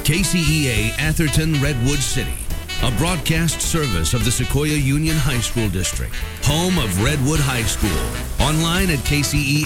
KCEA Atherton Redwood City, a broadcast service of the Sequoia Union High School District, home of Redwood High School. Online at kcea.org.